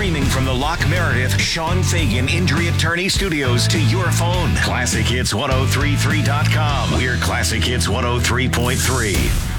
Streaming from the Locke Meredith Sean Fagan Injury Attorney Studios to your phone. ClassicHits1033.com. We're Classic Hits 103.3.